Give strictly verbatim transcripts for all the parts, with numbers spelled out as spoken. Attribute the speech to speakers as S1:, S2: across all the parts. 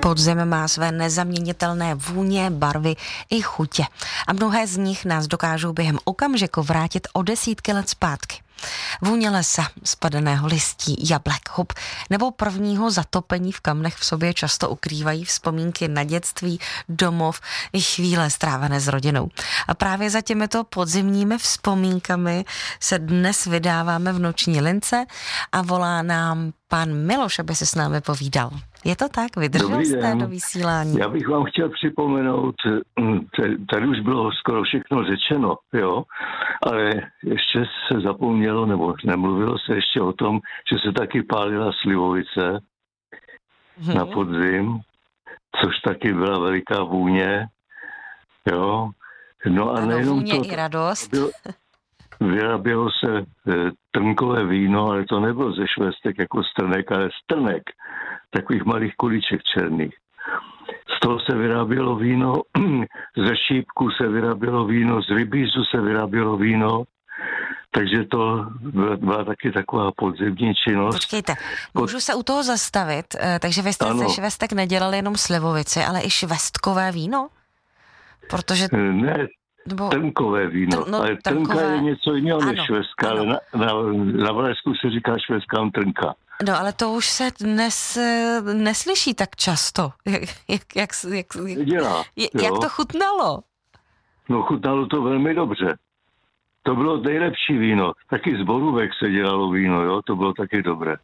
S1: Podzim má své nezaměnitelné vůně, barvy i chutě. A mnohé z nich nás dokážou během okamžiku vrátit o desítky let zpátky. Vůně lesa, spadaného listí, jablek, hub nebo prvního zatopení v kamnech v sobě často ukrývají vzpomínky na dětství, domov i chvíle strávené s rodinou. A právě za těmito podzimními vzpomínkami se dnes vydáváme v noční lince a volá nám pan Miloš, aby se s námi povídal. Je to tak? Vydržel jste do vysílání?
S2: Já bych vám chtěl připomenout, tady už bylo skoro všechno řečeno, jo, ale ještě se zapomnělo, nebo nemluvilo se ještě o tom, že se taky pálila slivovice hmm. na podzim, což taky byla veliká vůně, jo. No a
S1: ano,
S2: nejenom
S1: vůně
S2: to,
S1: i radost.
S2: Bylo, vyrábělo se e, trnkové víno, ale to nebylo ze švestek jako strnek, ale strnek, takových malých kuliček černých. Z toho se vyrábělo víno, ze šípku se vyrábělo víno, z rybízu se vyrábělo víno, takže to byla, byla taky taková podzimní činnost.
S1: Počkejte, můžu se u toho zastavit, takže vy jste ano. ze švestek nedělali jenom slivovici, ale i švestkové víno? Protože...
S2: Ne, Nebo... trnkové víno, Tr- no, ale trnka trnkové... je něco jiného než švestka, ale na, na, na Valašsku se říká švestkám trnka.
S1: No, ale to už se dnes neslyší tak často. Jak, jak, jak, jak,
S2: Dělá,
S1: jak, jak to chutnalo?
S2: No, chutnalo to velmi dobře. To bylo nejlepší víno. Taky z borůvek se dělalo víno, jo, to bylo taky dobré.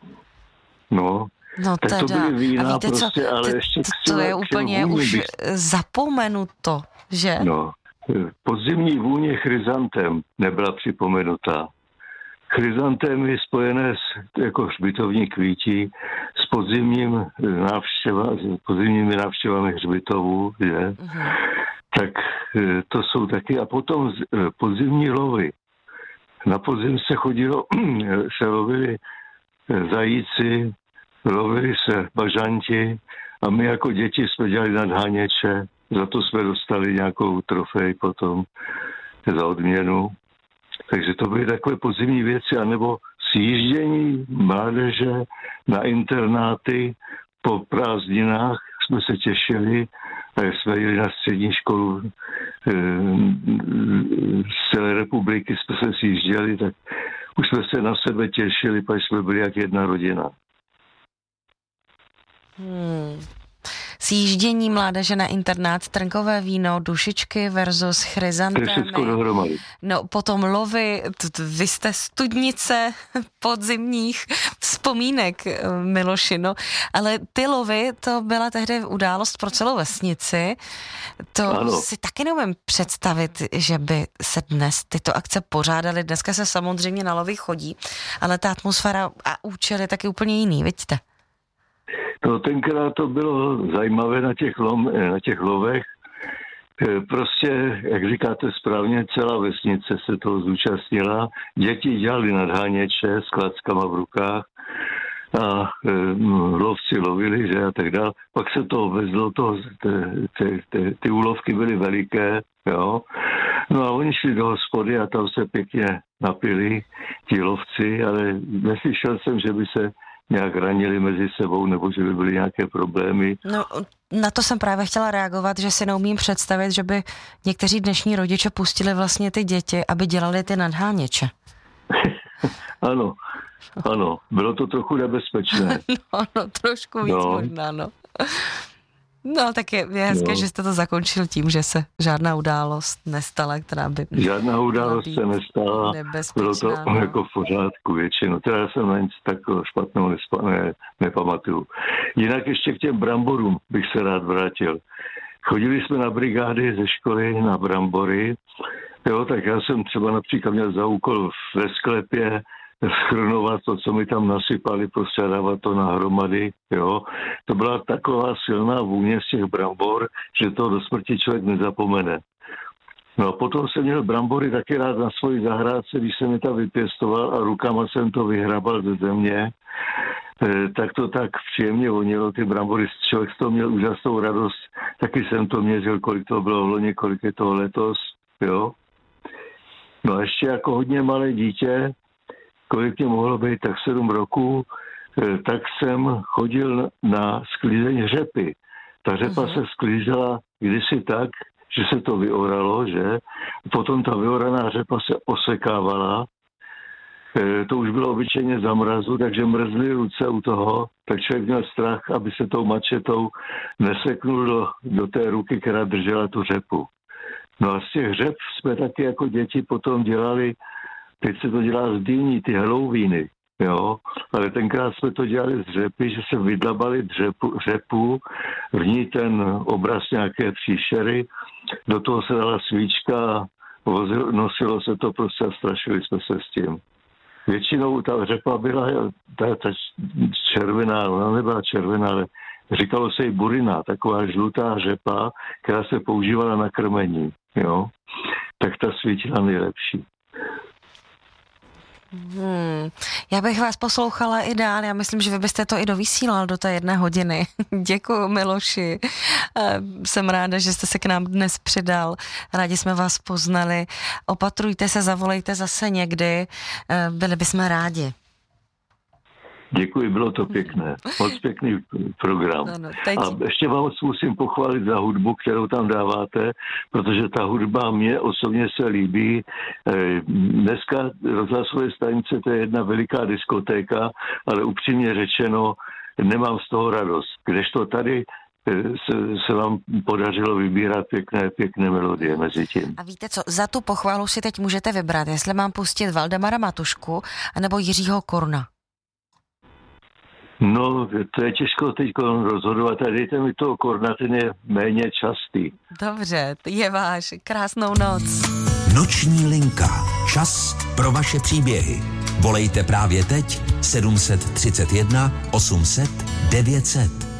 S2: No,
S1: no
S2: tak
S1: teda.
S2: to byly vína,
S1: a víte,
S2: prostě,
S1: co,
S2: ale
S1: t-
S2: ještě...
S1: To, to je úplně už bych... zapomenuto, že?
S2: No, podzimní vůně chryzantem nebyla připomenutá. Chryzantem je spojené s, jako hřbitovní kvítí s podzimním návštěva, s podzimními návštěvami hřbitovů, že? Uh-huh. Tak to jsou taky. A potom podzimní lovy. Na podzim se chodilo, se lovili zajíci, lovili se bažanti a my jako děti jsme dělali nadháněče. Za to jsme dostali nějakou trofej potom za odměnu. Takže to byly takové podzimní věci, anebo sjíždění mládeže na internáty po prázdninách jsme se těšili a jak jsme jeli na střední školu e, z celé republiky, jsme se sjížděli, tak už jsme se na sebe těšili, pak jsme byli jak jedna rodina.
S1: Hmm. Sjíždění mládeže na internát, trnkové víno, dušičky versus chryzantémy.
S2: Všechno dohromady.
S1: No potom lovy, vy jste studnice podzimních vzpomínek, Miloši, no. Ale ty lovy, to byla tehdy událost pro celou vesnici. To ano. Si taky neumím představit, že by se dnes tyto akce pořádaly. Dneska se samozřejmě na lovy chodí, ale ta atmosféra a účel je taky úplně jiný, vidíte?
S2: No tenkrát to bylo zajímavé na těch, lom, na těch lovech. Prostě, jak říkáte správně, celá vesnice se toho zúčastnila. Děti dělali nadháněče s klackama v rukách a e, lovci lovili, že a tak dále. Pak se to vezlo, to, ty, ty, ty, ty úlovky byly veliké, jo. No a oni šli do hospody a tam se pěkně napili, ti lovci, ale neslyšel jsem, že by se nějak ranili mezi sebou, nebo že by byly nějaké problémy.
S1: No, na to jsem právě chtěla reagovat, že si neumím představit, že by někteří dnešní rodiče pustili vlastně ty děti, aby dělali ty nadháněče.
S2: Ano, ano, bylo to trochu nebezpečné.
S1: no, no, trošku víc no. možná, no. No, tak je, je hezké, no. že jste to zakončil tím, že se žádná událost nestala, která by...
S2: Žádná událost se nestala, bylo to
S1: no.
S2: jako v pořádku většinu. Teda jsem na nic takového špatného nespa, ne, nepamatuju. Jinak ještě k těm bramborům bych se rád vrátil. Chodili jsme na brigády ze školy na brambory, jo, tak já jsem třeba například měl za úkol ve sklepě schronovat to, co mi tam nasypali, prostě dávat to na hromady, jo. To byla taková silná vůně z těch brambor, že to do smrti člověk nezapomene. No a potom jsem měl brambory taky rád na svoji zahrádce, když jsem je tam vypěstoval a rukama jsem to vyhrabal ze země, e, tak to tak příjemně vonilo, ty brambory, člověk z toho měl úžasnou radost, taky jsem to měřil, kolik to bylo v loni, kolik je toho letos, jo. No a ještě jako hodně malé dítě, kolik mě mohlo být, tak sedm roků, tak jsem chodil na sklízeň řepy. Ta řepa uh-huh. se sklízela kdysi tak, že se to vyoralo, že? Potom ta vyoraná řepa se osekávala. E, to už bylo obyčejně za mrazu, takže mrzly ruce u toho, tak člověk měl strach, aby se tou mačetou neseknul do, do té ruky, která držela tu řepu. No a z těch řep jsme taky jako děti potom dělali, teď se to dělá z dýní, ty helouvíny, jo, ale tenkrát jsme to dělali z řepy, že se vydlabali dřepu, řepu, v ní ten obraz nějaké příšery, do toho se dala svíčka, vozil, nosilo se to prostě a strašili jsme se s tím. Většinou ta řepa byla ta, ta červená, ona nebyla červená, ale říkalo se jí burina, taková žlutá řepa, která se používala na krmení, jo. Tak ta svítila nejlepší.
S1: Hmm. Já bych vás poslouchala i dál, já myslím, že vy byste to i dovysílal do té jedné hodiny. Děkuju, Miloši. Jsem ráda, že jste se k nám dnes přidal. Rádi jsme vás poznali. Opatrujte se, zavolejte zase někdy. Byli bychom rádi.
S2: Děkuji, bylo to pěkné. Moc pěkný program.
S1: Ano, teď...
S2: A ještě vám musím pochválit za hudbu, kterou tam dáváte, protože ta hudba mě osobně se líbí. Dneska rozhlasové stanice, to je jedna veliká diskotéka, ale upřímně řečeno, nemám z toho radost. Kdežto tady se, se vám podařilo vybírat pěkné, pěkné melodie mezi tím.
S1: A víte co, za tu pochvalu si teď můžete vybrat, jestli mám pustit Valdemara Matušku anebo Jiřího Korna.
S2: No, to je těžko teď rozhodovat. A dejte mi toho Korna, ten je méně častý.
S1: Dobře, je váš. Krásnou noc.
S3: Noční linka. Čas pro vaše příběhy. Volejte právě teď sedm set třicet jedna osm set devět set.